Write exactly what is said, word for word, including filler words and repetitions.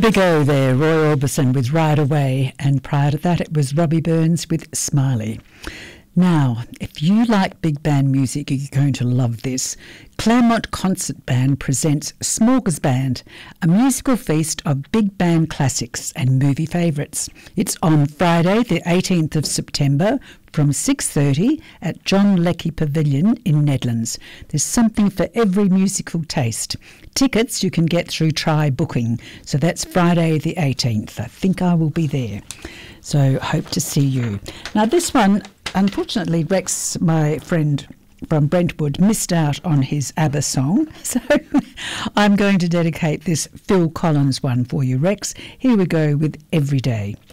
we go there, Roy Orbison with Ride Away, and prior to that it was Robbie Burns with Smiley. Now, if you like big band music, you're going to love this. Claremont Concert Band presents Smorgasband, a musical feast of big band classics and movie favourites. It's on Friday, the eighteenth of September, from six thirty at John Leckie Pavilion in Nedlands. There's something for every musical taste. Tickets you can get through Try Booking. So that's Friday the eighteenth. I think I will be there. So hope to see you. Now this one, unfortunately, Rex, my friend from Brentwood, missed out on his ABBA song. So I'm going to dedicate this Phil Collins one for you, Rex. Here we go with Every Day.